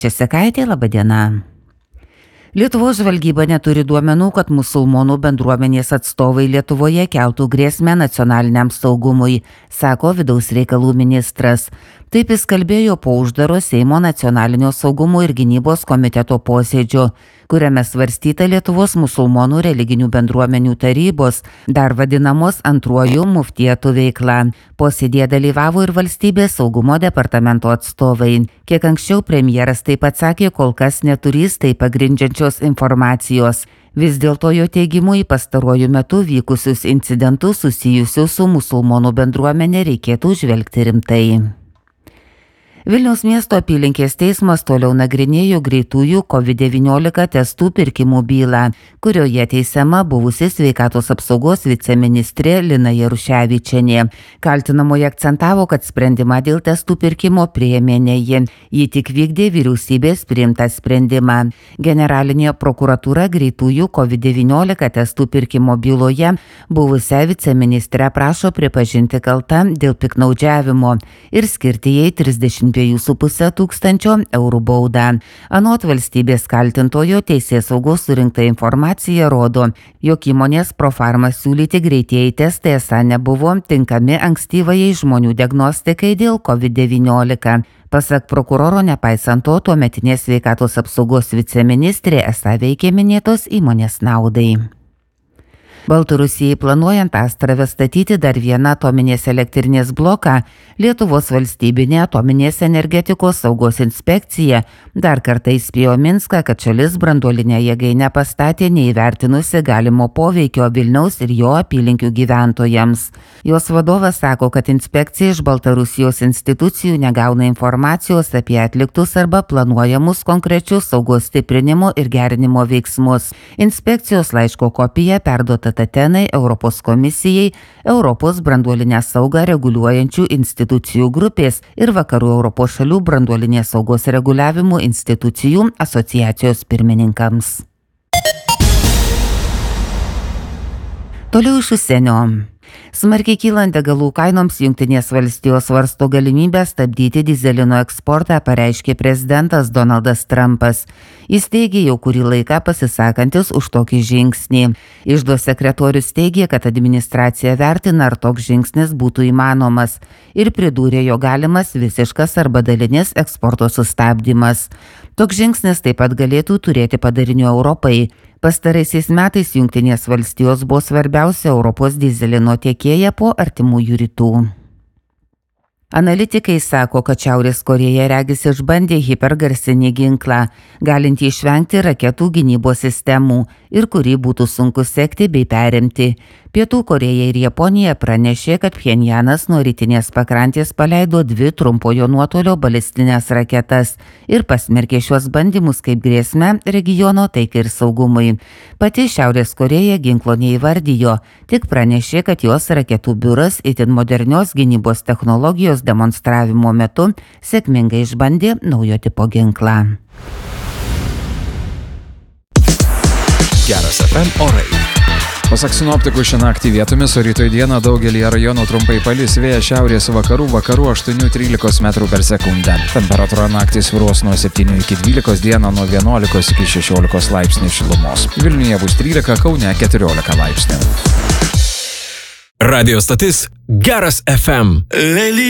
Česekaitė, laba diena. Lietuvos žvalgyba neturi duomenų, kad musulmonų bendruomenės atstovai Lietuvoje keltų grėsmę nacionaliniam saugumui, sako vidaus reikalų ministras. Taip jis kalbėjo po uždaro Seimo nacionalinio saugumo ir gynybos komiteto posėdžio, kuriame svarstyta Lietuvos musulmonų religinių bendruomenių tarybos, dar vadinamos antruoju muftietų veikla. Posėdėje dalyvavo ir valstybės saugumo departamento atstovai. Kiek anksčiau premjeras taip pat sakė, kol kas neturys tai pagrindžiančios informacijos. Vis dėlto jo teigimu į pastaruoju metu vykusius incidentus susijusius su musulmonų bendruomenė reikėtų žvelgti rimtai. Vilniaus miesto apylinkės teismas toliau nagrinėjo greitųjų COVID-19 testų pirkimų bylą, kurioje teisiama buvusi sveikatos apsaugos viceministrė Lina Jaruševičienė. Kaltinamoji akcentavo, kad sprendimą dėl testų pirkimo priėmė ne ji. Ji tik vykdė vyriausybės priimtą sprendimą. Generalinė prokuratūra greitųjų COVID-19 testų pirkimo byloje buvusią viceministrę prašo pripažinti kaltą dėl piktnaudžiavimo ir skirti jai 32,5 tūkstančio eurų baudą. Anot valstybės kaltintojo, teisėsaugos surinkta informacija rodo, jog įmonės Profarma siūlyti greitieji testai esą nebuvo tinkami ankstyvajai žmonių diagnostikai dėl COVID-19. Pasak prokuroro, nepaisant to, tuometinės sveikatos apsaugos viceministrė esą veikė minėtos įmonės naudai. Baltarusijai planuojant Astrave statyti dar vieną atominės elektrinės bloką, Lietuvos valstybinė atominės energetikos saugos inspekcija dar kartą įspėjo Minską, kad šalis branduolinę jėgainę pastatė neįvertinusi galimo poveikio Vilniaus ir jo apylinkių gyventojams. Jos vadovas sako, kad inspekcija iš Baltarusijos institucijų negauna informacijos apie atliktus arba planuojamus konkrečius saugos stiprinimo ir gerinimo veiksmus. Inspekcijos laiško kopija perduota Tatenai Europos komisijai, Europos branduolinę saugą reguliuojančių institucijų grupės ir Vakarų Europos šalių branduolinės saugos reguliavimo institucijų asociacijos pirmininkams. Toliau iš užsienio. Smarkiai kylant degalų kainoms, Jungtinės valstijos svarsto galimybę stabdyti dyzelino eksportą, pareiškė prezidentas Donaldas Trumpas. Jis teigė jau kurį laiką pasisakantis už tokį žingsnį. Iždo sekretorius teigė, kad administracija vertina, ar toks žingsnis būtų įmanomas, ir pridūrė, jo galimas visiškas arba dalinis eksporto sustabdymas. Toks žingsnis taip pat galėtų turėti padarinių Europai. Pastaraisiais metais Jungtinės valstijos buvo svarbiausia Europos dyzelino tiekėja po artimųjų rytų. Analitikai sako, kad Šiaurės Korėja regis išbandė hipergarsinį ginklą, galintį išvengti raketų gynybos sistemų ir kurį būtų sunku sekti bei perimti. Pietų Korėja ir Japonija pranešė, kad Pchenjanas nuo rytinės pakrantės paleido 2 trumpojo nuotolio balistinės raketas ir pasmerkė šiuos bandymus kaip grėsmę regiono taikai ir saugumui. Pati Šiaurės Korėja ginklo neįvardijo, tik pranešė, kad jos raketų biuras itin modernios gynybos technologijos demonstravimo metu sėkmingai išbandė naujo tipo ginklą. Geras FM orai. Pasak sinoptikų, šią naktį vietomis, o rytoj dieną daugelį rajonų trumpai palis, vėjas šiaurės vakarų 8–13 metrų per sekundę. Temperatūra naktį svyruos nuo 7 iki 12, dieną nuo 11 iki 16 laipsnių šilumos. Vilniuje bus 13, Kaune 14 laipsnių. Radio stotis Geras FM.